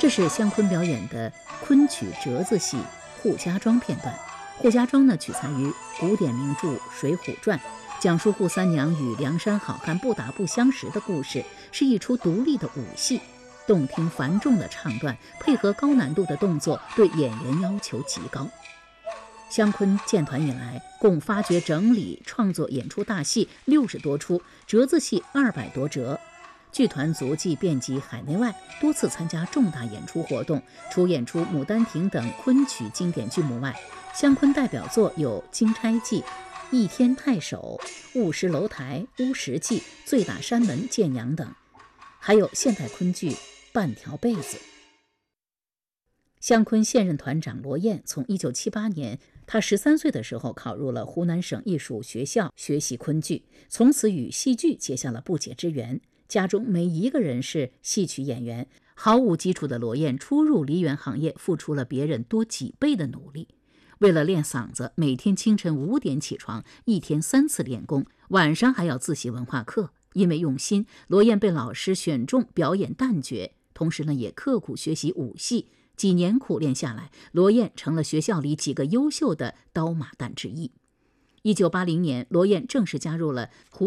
这是湘昆表演的昆曲折子戏《扈家庄》片段。扈家庄呢，取材于古典名著《水浒传》，讲述扈三娘与梁山好汉不打不相识的故事，是一出独立的武戏。动听繁重的唱段配合高难度的动作，对演员要求极高。湘昆建团以来，共发掘整理创作演出大戏60多出，折子戏200多折。剧团足迹遍及海内外，多次参加重大演出活动。除演出《牡丹亭》等昆曲经典剧目外，湘昆代表作有《金钗记》、《倚天太守》、《雾石楼台》、《乌石记》、《醉打山门见杨》等，还有现代昆剧《半条被子》。湘昆现任团长罗燕，从1978年他13岁的时候考入了湖南省艺术学校学习昆剧，从此与戏剧结下了不解之缘。家中没一个人是戏曲演员，毫无基础的罗燕初入梨园行业，付出了别人多几倍的努力。为了练嗓子，每天清晨5点起床，一天3次练功，晚上还要自习文化课。因为用心，罗燕被老师选中表演旦角，同时呢也刻苦学习武戏。几年苦练下来，罗燕成了学校里几个优秀的刀马旦之一。1980年，罗燕正式加入了